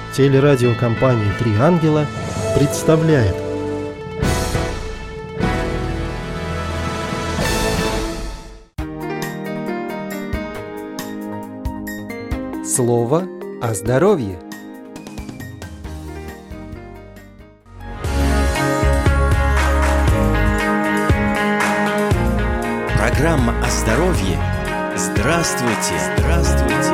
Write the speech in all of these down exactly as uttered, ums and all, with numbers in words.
Телерадиокомпания «Три ангела» представляет. Слово о здоровье. Программа о здоровье. Здравствуйте! Здравствуйте!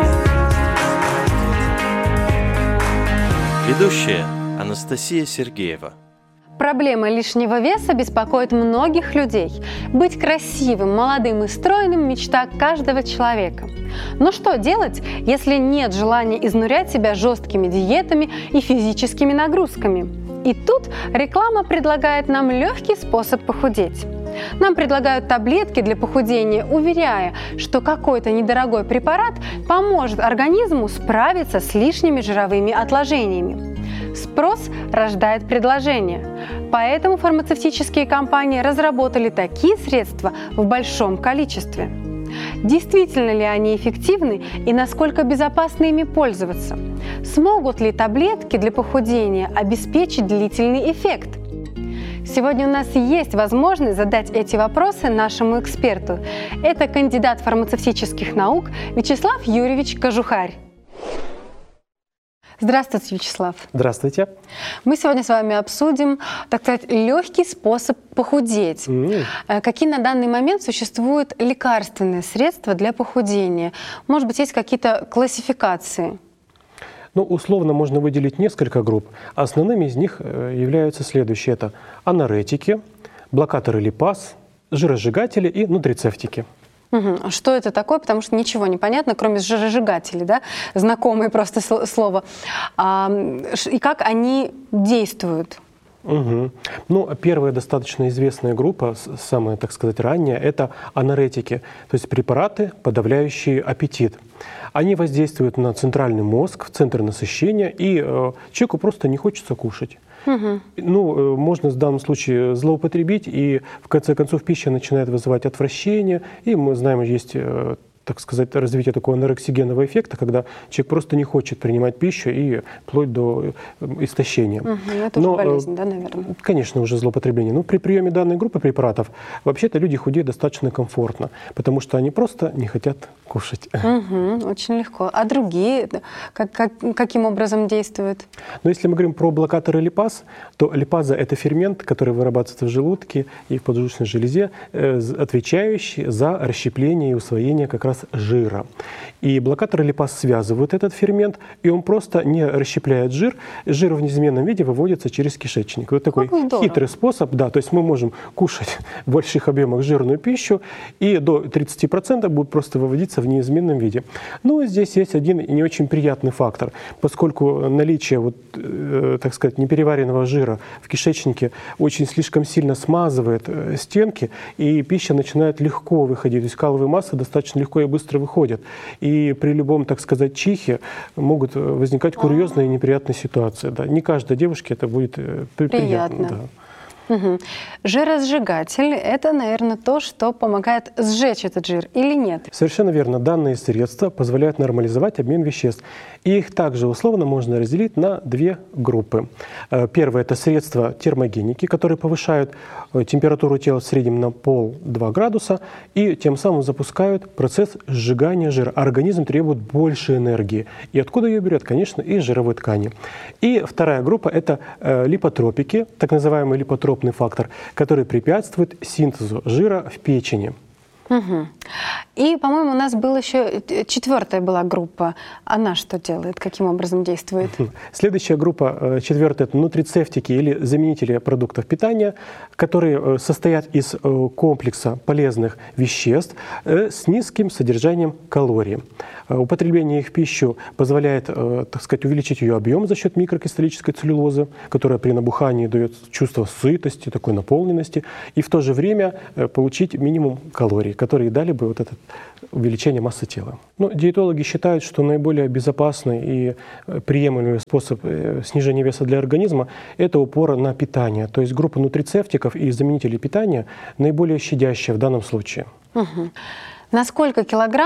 Ведущая Анастасия Сергеева. Проблема лишнего веса беспокоит многих людей. Быть красивым, молодым и стройным – мечта каждого человека. Но что делать, если нет желания изнурять себя жесткими диетами и физическими нагрузками? И тут реклама предлагает нам легкий способ похудеть. Нам предлагают таблетки для похудения, уверяя, что какой-то недорогой препарат поможет организму справиться с лишними жировыми отложениями. Спрос рождает предложение. Поэтому фармацевтические компании разработали такие средства в большом количестве. Действительно ли они эффективны и насколько безопасно ими пользоваться? Смогут ли таблетки для похудения обеспечить длительный эффект? Сегодня у нас есть возможность задать эти вопросы нашему эксперту. Это кандидат фармацевтических наук Вячеслав Юрьевич Кожухарь. Здравствуйте, Вячеслав. Здравствуйте. Мы сегодня с вами обсудим, так сказать, легкий способ похудеть. Mm. Какие на данный момент существуют лекарственные средства для похудения? Может быть, есть какие-то классификации? Ну, условно можно выделить несколько групп. Основными из них являются следующие. Это ануретики, блокаторы липаз, жиросжигатели и нутрицептики. Угу. Что это такое? Потому что ничего не понятно, кроме жиросжигателей, да? Знакомое просто слово. А, и как они действуют? Угу. Ну, первая достаточно известная группа, самая, так сказать, ранняя, это ануретики, то есть препараты, подавляющие аппетит. Они воздействуют на центральный мозг, в центр насыщения, и э, человеку просто не хочется кушать. Угу. Ну, э, можно в данном случае злоупотребить, и в конце концов пища начинает вызывать отвращение, и мы знаем, есть... Э, так сказать, развитие такого анорексигенного эффекта, когда человек просто не хочет принимать пищу и вплоть до истощения. Угу, это уже болезнь, да, наверное? Конечно, уже злоупотребление. Но при приеме данной группы препаратов вообще-то люди худеют достаточно комфортно, потому что они просто не хотят кушать. Угу, очень легко. А другие как, как, каким образом действуют? Но если мы говорим про блокаторы липаз, то липаза – это фермент, который вырабатывается в желудке и в поджелудочной железе, отвечающий за расщепление и усвоение как раз жира. И блокаторы липаз связывают этот фермент, и он просто не расщепляет жир. Жир в неизменном виде выводится через кишечник. Вот такой хитрый способ. Да, то есть мы можем кушать в больших объемах жирную пищу, и до тридцати процентов будет просто выводиться в неизменном виде. Но здесь есть один не очень приятный фактор, поскольку наличие, вот, э, так сказать, непереваренного жира в кишечнике очень слишком сильно смазывает э, стенки, и пища начинает легко выходить. То есть каловые массы достаточно легко и быстро выходят. И при любом, так сказать, чихе могут возникать курьезные и неприятные ситуации. Да. Не каждой девушке это будет приятно. приятно да. Угу. Жиросжигатель – это, наверное, то, что помогает сжечь этот жир, или нет? Совершенно верно. Данные средства позволяют нормализовать обмен веществ. И их также условно можно разделить на две группы. Первое – это средства термогеники, которые повышают температуру тела в среднем на пол-два градуса и тем самым запускают процесс сжигания жира. Организм требует больше энергии. И откуда ее берет? Конечно, из жировой ткани. И вторая группа – это липотропики, так называемый липотроп фактор, который препятствует синтезу жира в печени. Угу. И, по-моему, у нас была еще четвертая была группа. Она что делает? Каким образом действует? Следующая группа, четвертая, это нутрицептики или заменители продуктов питания, которые состоят из комплекса полезных веществ с низким содержанием калорий. Употребление их в пищу позволяет, так сказать, увеличить ее объем за счет микрокристаллической целлюлозы, которая при набухании дает чувство сытости, такой наполненности, и в то же время получить минимум калорий, которые дали бы вот это увеличение массы тела. Но диетологи считают, что наиболее безопасный и приемлемый способ снижения веса для организма – это упор на питание. То есть группа нутрицептиков и заменителей питания наиболее щадящая в данном случае. Угу. На сколько килограмм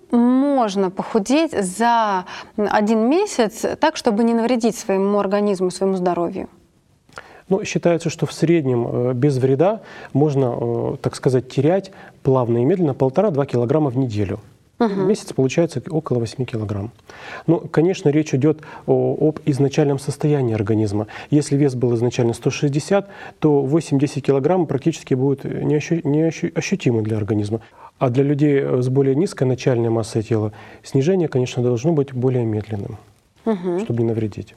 можно похудеть за один месяц так, чтобы не навредить своему организму, своему здоровью? Ну, считается, что в среднем без вреда можно, так сказать, терять плавно и медленно полтора-два килограмма в неделю. Uh-huh. В месяц получается около восьми килограмм. Но, конечно, речь идет о, об изначальном состоянии организма. Если вес был изначально сто шестьдесят, то восемь-десять килограмм практически будут неощутимы для организма. А для людей с более низкой начальной массой тела снижение, конечно, должно быть более медленным, uh-huh. чтобы не навредить.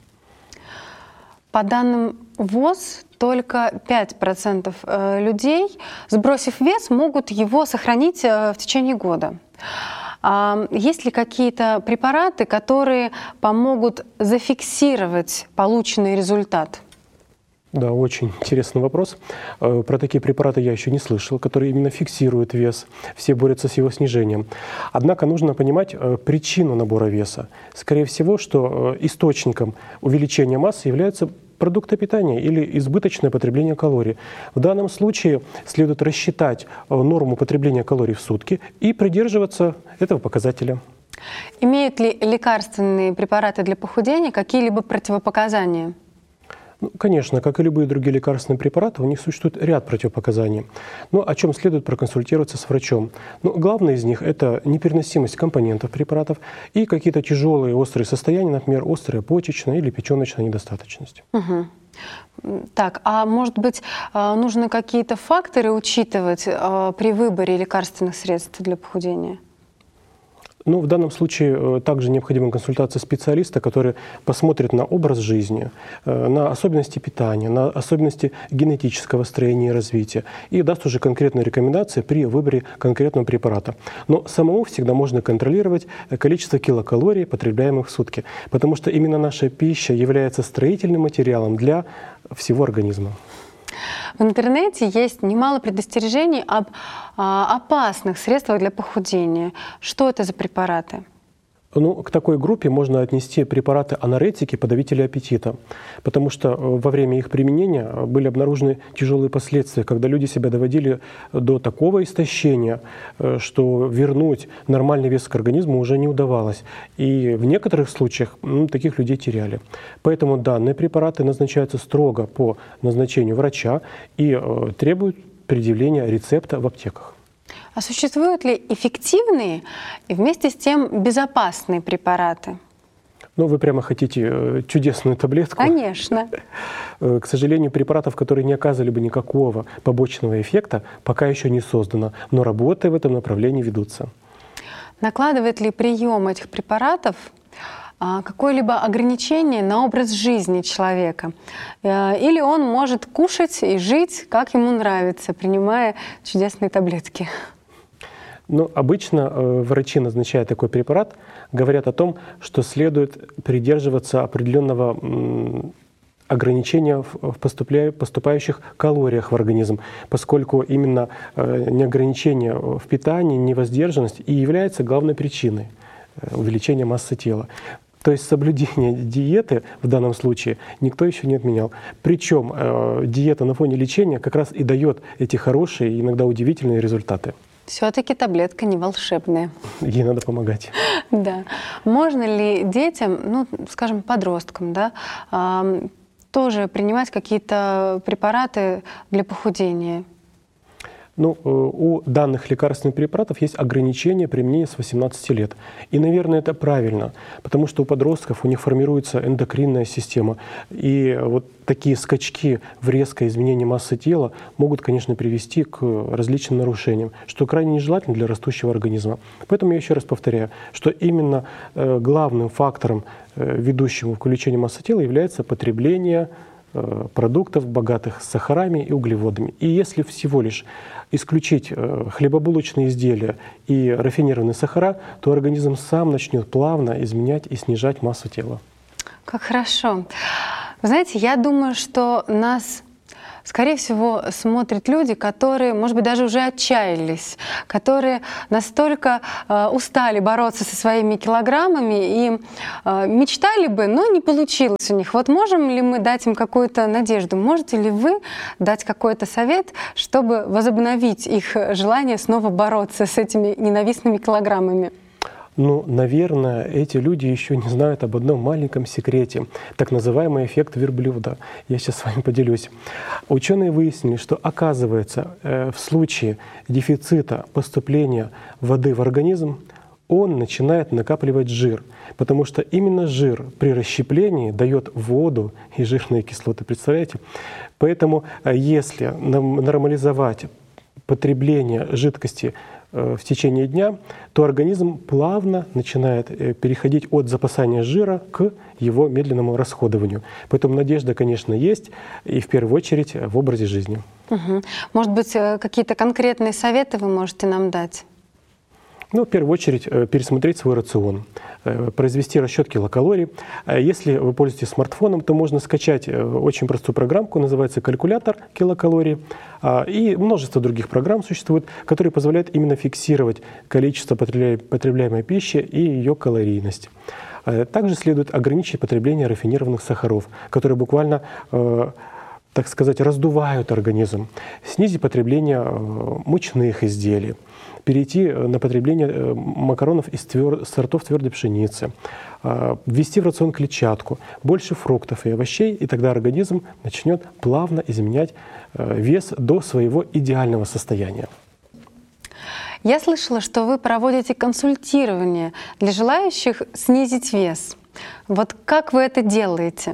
По данным ВОЗ, только пять процентов людей, сбросив вес, могут его сохранить в течение года. А есть ли какие-то препараты, которые помогут зафиксировать полученный результат? Да, очень интересный вопрос. Про такие препараты я еще не слышал, которые именно фиксируют вес. Все борются с его снижением. Однако нужно понимать причину набора веса. Скорее всего, что источником увеличения массы является продукты питания или избыточное потребление калорий. В данном случае следует рассчитать норму потребления калорий в сутки и придерживаться этого показателя. Имеют ли лекарственные препараты для похудения какие-либо противопоказания? Ну, конечно, как и любые другие лекарственные препараты, у них существует ряд противопоказаний. Но о чем следует проконсультироваться с врачом? Ну, главное из них – это непереносимость компонентов препаратов и какие-то тяжелые острые состояния, например, острая почечная или печеночная недостаточность. Угу. Так, а может быть, нужно какие-то факторы учитывать при выборе лекарственных средств для похудения? Ну, в данном случае также необходима консультация специалиста, который посмотрит на образ жизни, на особенности питания, на особенности генетического строения и развития и даст уже конкретные рекомендации при выборе конкретного препарата. Но самому всегда можно контролировать количество килокалорий, потребляемых в сутки, потому что именно наша пища является строительным материалом для всего организма. В интернете есть немало предостережений об а, опасных средствах для похудения. Что это за препараты? Ну, к такой группе можно отнести препараты аноретики, подавители аппетита, потому что во время их применения были обнаружены тяжелые последствия, когда люди себя доводили до такого истощения, что вернуть нормальный вес к организму уже не удавалось. И в некоторых случаях ну, таких людей теряли. Поэтому данные препараты назначаются строго по назначению врача и э, требуют предъявления рецепта в аптеках. А существуют ли эффективные и вместе с тем безопасные препараты? Ну, вы прямо хотите чудесную таблетку? Конечно. К сожалению, препаратов, которые не оказывали бы никакого побочного эффекта, пока еще не создано, но работы в этом направлении ведутся. Накладывает ли прием этих препаратов какое-либо ограничение на образ жизни человека? Или он может кушать и жить, как ему нравится, принимая чудесные таблетки? Ну, обычно э, врачи, назначая такой препарат, говорят о том, что следует придерживаться определенного м, ограничения в, в поступля... поступающих калориях в организм, поскольку именно э, неограничение в питании, невоздержанность и является главной причиной э, увеличения массы тела. То есть соблюдение диеты в данном случае никто еще не отменял. Причем э, диета на фоне лечения как раз и дает эти хорошие и иногда удивительные результаты. Все-таки таблетка не волшебная. Ей надо помогать. Да. Можно ли детям, ну, скажем, подросткам, да, э, тоже принимать какие-то препараты для похудения? Ну, у данных лекарственных препаратов есть ограничение применения с восемнадцати лет. И, наверное, это правильно, потому что у подростков у них формируется эндокринная система. И вот такие скачки в резкое изменение массы тела могут, конечно, привести к различным нарушениям, что крайне нежелательно для растущего организма. Поэтому я еще раз повторяю, что именно главным фактором, ведущим к увеличению массы тела, является потребление продуктов, богатых сахарами и углеводами. И если всего лишь исключить хлебобулочные изделия и рафинированные сахара, то организм сам начнет плавно изменять и снижать массу тела. Как хорошо. Вы знаете, я думаю, что нас, скорее всего, смотрят люди, которые, может быть, даже уже отчаялись, которые настолько э, устали бороться со своими килограммами и э, мечтали бы, но не получилось у них. Вот можем ли мы дать им какую-то надежду? Можете ли вы дать какой-то совет, чтобы возобновить их желание снова бороться с этими ненавистными килограммами? Ну, наверное, эти люди еще не знают об одном маленьком секрете, так называемый эффект верблюда. Я сейчас с вами поделюсь. Ученые выяснили, что, оказывается, в случае дефицита поступления воды в организм, он начинает накапливать жир, потому что именно жир при расщеплении дает воду и жирные кислоты, представляете? Поэтому если нормализовать потребление жидкости в течение дня, то организм плавно начинает переходить от запасания жира к его медленному расходованию. Поэтому надежда, конечно, есть, и в первую очередь в образе жизни. Угу. Может быть, какие-то конкретные советы вы можете нам дать? Ну, в первую очередь, пересмотреть свой рацион, произвести расчет килокалорий. Если вы пользуетесь смартфоном, то можно скачать очень простую программку, называется калькулятор килокалорий. И множество других программ существует, которые позволяют именно фиксировать количество потребляемой пищи и ее калорийность. Также следует ограничить потребление рафинированных сахаров, которые буквально, так сказать, раздувают организм, снизить потребление мучных изделий, перейти на потребление макаронов из твер... сортов твердой пшеницы, ввести в рацион клетчатку, больше фруктов и овощей, и тогда организм начнет плавно изменять вес до своего идеального состояния. Я слышала, что вы проводите консультирование для желающих снизить вес. Вот как вы это делаете?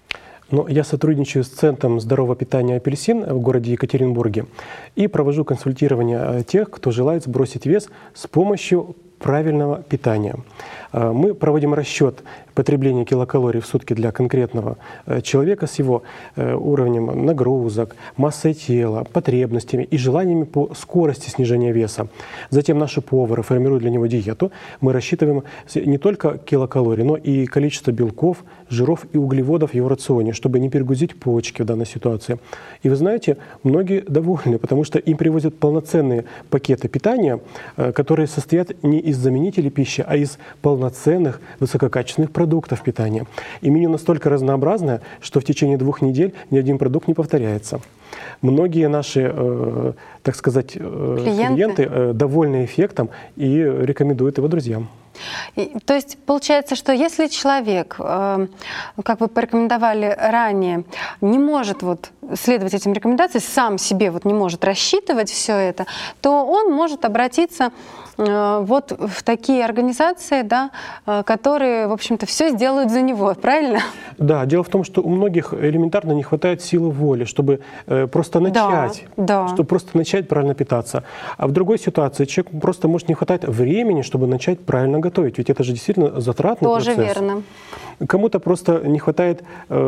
Но я сотрудничаю с Центром здорового питания «Апельсин» в городе Екатеринбурге и провожу консультирование тех, кто желает сбросить вес с помощью правильного питания. Мы проводим расчет потребления килокалорий в сутки для конкретного человека с его уровнем нагрузок, массой тела, потребностями и желаниями по скорости снижения веса. Затем наши повары формируют для него диету. Мы рассчитываем не только килокалории, но и количество белков, жиров и углеводов в его рационе, чтобы не перегрузить почки в данной ситуации. И вы знаете, многие довольны, потому что им привозят полноценные пакеты питания, которые состоят не из заменителей пищи, а из полноценных высококачественных продуктов питания. И меню настолько разнообразное, что в течение двух недель ни один продукт не повторяется. Многие наши, э, так сказать, э, клиенты, клиенты э, довольны эффектом и рекомендуют его друзьям. И, то есть получается, что если человек, э, как вы порекомендовали ранее, не может вот следовать этим рекомендациям, сам себе вот не может рассчитывать все это, то он может обратиться э, вот в такие организации, да, э, которые, в общем-то, все сделают за него, правильно? Да, дело в том, что у многих элементарно не хватает силы воли, чтобы э, просто начать, да, да. чтобы просто начать правильно питаться. А в другой ситуации человеку просто может не хватать времени, чтобы начать правильно готовить. Ведь это же действительно затратный Тоже процесс. Тоже верно. Кому-то просто не хватает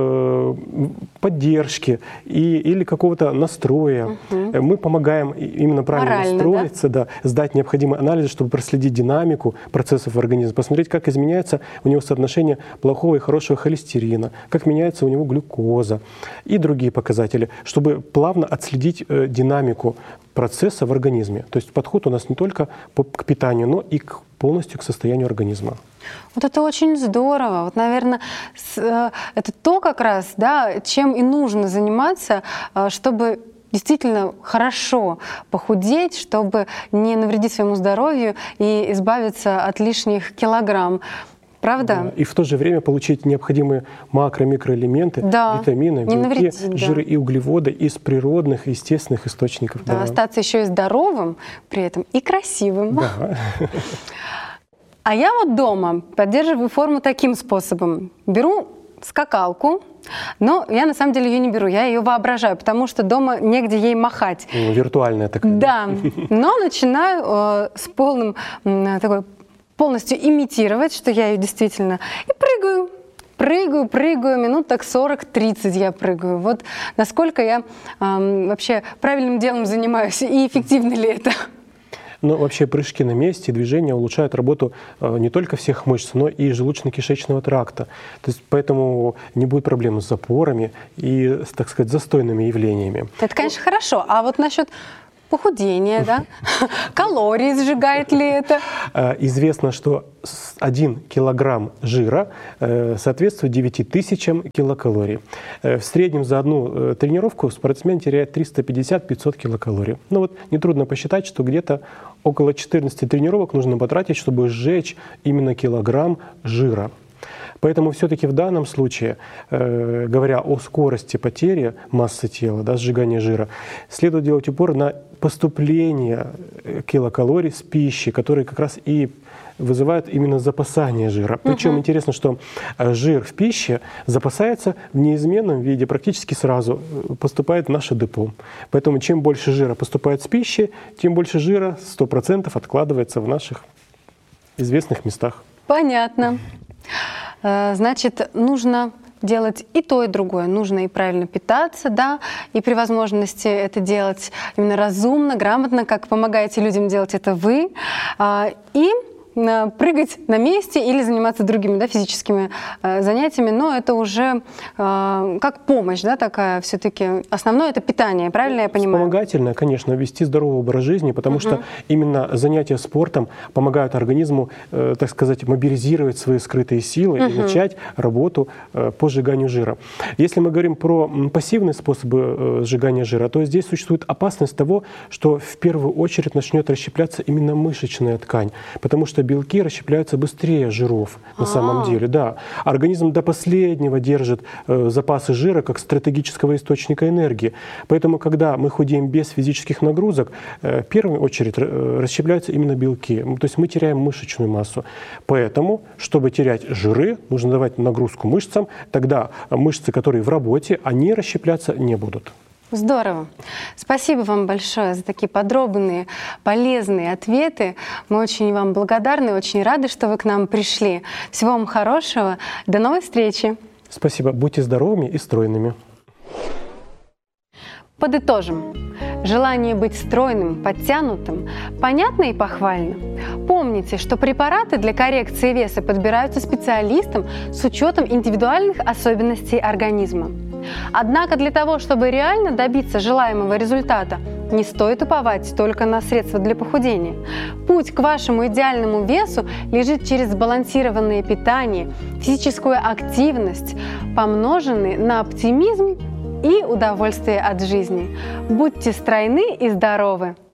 э, поддержки и, или какого-то настроя. Угу. Мы помогаем именно правильно Морально, настроиться, да? Да, сдать необходимые анализы, чтобы проследить динамику процессов в организме, посмотреть, как изменяется у него соотношение плохого и хорошего холестерина, как меняется у него глюкоза и другие показатели, чтобы плавно отследить э, динамику процесса в организме. То есть подход у нас не только по, к питанию, но и к, полностью к состоянию организма. Вот это очень здорово. Вот, наверное, это то как раз, да, чем и нужно заниматься, чтобы действительно хорошо похудеть, чтобы не навредить своему здоровью и избавиться от лишних килограмм. Правда? И в то же время получить необходимые макро- и микроэлементы, да, витамины, белки, навредить, жиры да. и углеводы из природных, естественных источников. Да, да. Остаться еще и здоровым при этом, и красивым. Да. А я вот дома поддерживаю форму таким способом. Беру скакалку, но я на самом деле ее не беру, я ее воображаю, потому что дома негде ей махать. Ну, виртуальная такая. Да, но начинаю э, с полным э, такой полностью имитировать, что я ее действительно, и прыгаю, прыгаю, прыгаю, минут так сорок-тридцать я прыгаю. Вот насколько я э, вообще правильным делом занимаюсь, и эффективно ли это? Но вообще прыжки на месте, движения улучшают работу э, не только всех мышц, но и желудочно-кишечного тракта. То есть поэтому не будет проблем с запорами и, так сказать, застойными явлениями. Это, конечно, хорошо. А вот насчет похудение, да? Калории сжигает ли это? Известно, что один килограмм жира соответствует девяти тысячам килокалорий. В среднем за одну тренировку спортсмен теряет триста пятьдесят — пятьсот килокалорий. Ну вот нетрудно посчитать, что где-то около четырнадцати тренировок нужно потратить, чтобы сжечь именно килограмм жира. Поэтому все-таки в данном случае, э, говоря о скорости потери массы тела, да, сжигания жира, следует делать упор на поступление килокалорий с пищи, которые как раз и вызывают именно запасание жира. Причем uh-huh. интересно, что жир в пище запасается в неизменном виде, практически сразу поступает в наше депо. Поэтому чем больше жира поступает с пищи, тем больше жира сто процентов откладывается в наших известных местах. Понятно. Значит, нужно делать и то, и другое. Нужно и правильно питаться, да, и при возможности это делать именно разумно, грамотно, как помогаете людям делать это вы. И прыгать на месте или заниматься другими, да, физическими э, занятиями, но это уже э, как помощь, да, такая все-таки. Основное — это питание, правильно я понимаю? Вспомогательное, конечно, вести здоровый образ жизни, потому uh-huh. что именно занятия спортом помогают организму, э, так сказать, мобилизировать свои скрытые силы uh-huh. и начать работу э, по сжиганию жира. Если мы говорим про пассивные способы э, сжигания жира, то здесь существует опасность того, что в первую очередь начнет расщепляться именно мышечная ткань, потому что белки расщепляются быстрее жиров на А-а-а. самом деле. Да. Организм до последнего держит э, запасы жира как стратегического источника энергии. Поэтому, когда мы худеем без физических нагрузок, э, в первую очередь э, расщепляются именно белки. То есть мы теряем мышечную массу. Поэтому, чтобы терять жиры, нужно давать нагрузку мышцам. Тогда мышцы, которые в работе, они расщепляться не будут. Здорово. Спасибо вам большое за такие подробные, полезные ответы. Мы очень вам благодарны, очень рады, что вы к нам пришли. Всего вам хорошего. До новой встречи. Спасибо. Будьте здоровыми и стройными. Подытожим. Желание быть стройным, подтянутым понятно и похвально. Помните, что препараты для коррекции веса подбираются специалистам с учетом индивидуальных особенностей организма. Однако для того, чтобы реально добиться желаемого результата, не стоит уповать только на средства для похудения. Путь к вашему идеальному весу лежит через сбалансированное питание, физическую активность, помноженные на оптимизм и удовольствие от жизни. Будьте стройны и здоровы!